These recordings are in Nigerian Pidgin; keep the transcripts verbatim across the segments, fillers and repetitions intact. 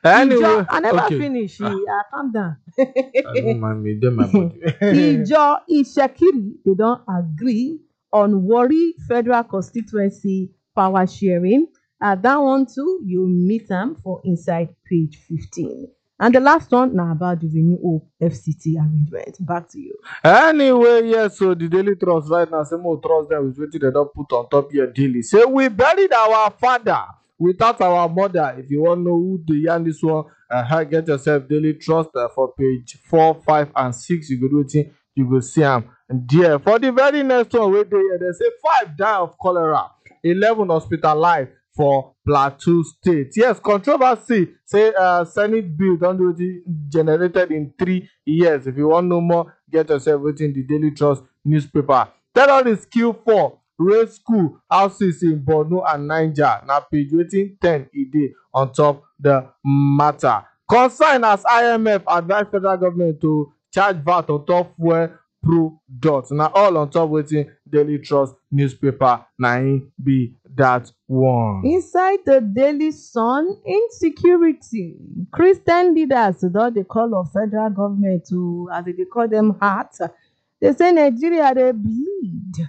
Anyway, Ijo, I never okay. finish. Ah, Uh, calm down. I don't mind me, them my body. Ijo Ishekiri, they don't agree on Warri Federal Constituency power sharing. Uh, that one too, you meet them for inside page fifteen. And the last one now about the Renew Hope F C T arrangement. Back to you. Anyway, yes, so the Daily Trust right now, say more trust them with what they don't put on top here daily. Say we buried our father without our mother. If you want to know who the yarn this one, uh, get yourself Daily Trust uh, for page four, five, and six. You go do it, you go see them. And there, for the very next one, wait there, they say five die of cholera, eleven hospitalized for Plateau State. Yes, controversy. Say uh, Senate bill don't do it generated in three years. If you want to know more, get yourself within the Daily Trust newspaper. Terrorists kill four race school houses in Borno and Niger. Now page waiting ten a day on top the matter. Concern as I M F advise federal government to charge V A T on top fuel product. Now all on top waiting Daily Trust newspaper. Now be that one. Inside the Daily Sun, insecurity. Christian leaders don dey call on federal government to, as they dey call them, heart. They say Nigeria dey bleed.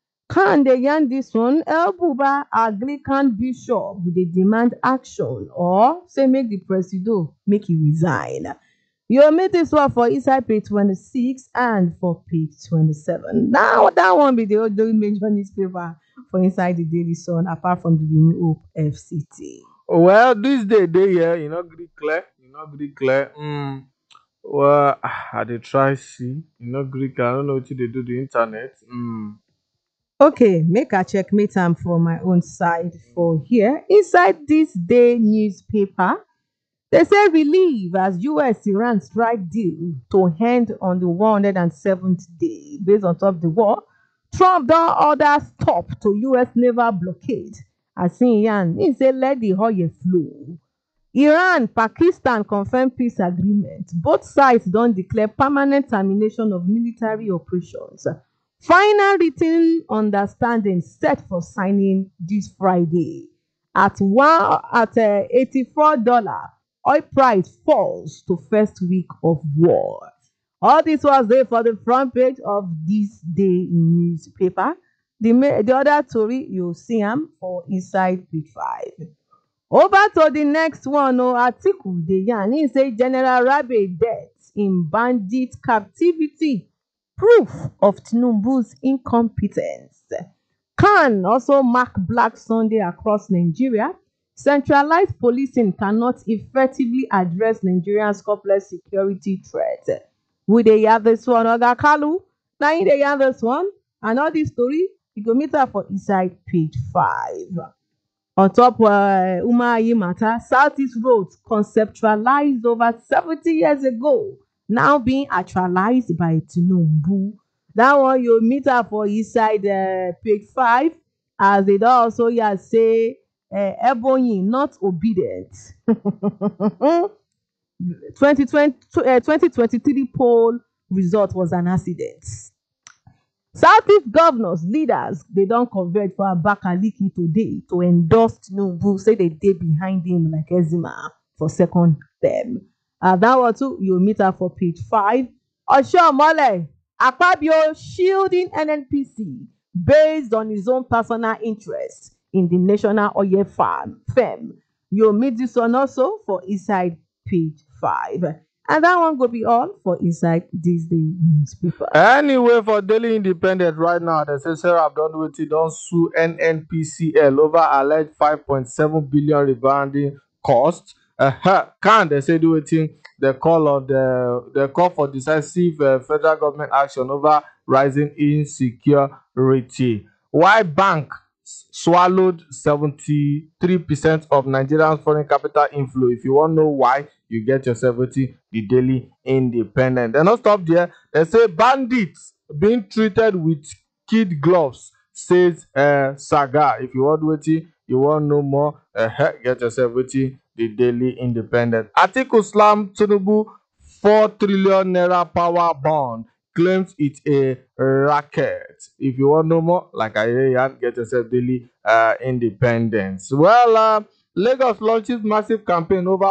Can dey yarn this one? El Buba Anglican bishop dey demand action or say make the presido make e resign. You meet this one for inside page twenty-six and for page twenty-seven. Now that one be the only major newspaper for inside the Daily Sun, apart from the Renew Hope F C T. Well, this day, day here, you know, pretty clear. You know, pretty clear. Mm. Well, I dey try see. You know, Greek. I don't know what they do the internet. Mm. Okay, make I checkmate am for my own side for here. Inside this day newspaper, they say relief as U S Iran strike deal to end on the one hundred seventh day based on top the war. Trump don order stop to U S naval blockade. As in yan, he say let the oil flow. Iran, Pakistan confirm peace agreement. Both sides don declare permanent termination of military operations. Final written understanding set for signing this Friday. At one at uh, eighty-four dollars, oil price falls to first week of war. All this was there for the front page of this day newspaper. The, the other story, you'll see them for inside page five. Over to the next one, oh, article dey yarn. He say General Rabe death in bandit captivity. Proof of Tinubu's incompetence. Can also mark Black Sunday across Nigeria. Centralized policing cannot effectively address Nigeria's complex security threat. We dey hear this one, Oga Kalu. Now you dey hear this one. And all this story, you go meet her for inside page five. On top uh, Umahi matter, Southeast roads conceptualized over seventy years ago, now being actualized by Tinubu. That one you meet her for inside uh, page five, as they don also here say uh, Ebonyi not obedient. twenty twenty, uh, twenty twenty-three poll result was an accident. Southeast governors, leaders, they don't converge for Abakaliki today to endorse Tinubu, say they dey behind him like Ezima for second term. Uh, that one too, you'll meet her for page five. Oshiomhole, Akpabio shielding N N P C based on his own personal interest in the national oil farm firm. You'll meet this one also for inside page five. And that one will be all for inside this day newspaper. Anyway, for Daily Independent right now, they say Sarah Abdonwiti don't sue N N P C L over alleged five point seven billion rebranding cost. Uh, can they say do it? They call on the they call for decisive uh, federal government action over rising insecurity. Why bank swallowed seventy-three percent of Nigeria's foreign capital inflow? If you want to know why, you get yourself with the Daily Independent. They not stop there. They say bandits being treated with kid gloves, says uh, Saga. If you want with it, you want know more, uh, get yourself with it, the Daily Independent. Atiku slam Tinubu four trillion naira power bond, claims it's a racket. If you want know more, like I hear, get yourself Daily uh, Independence. Well, uh, Lagos launches massive campaign over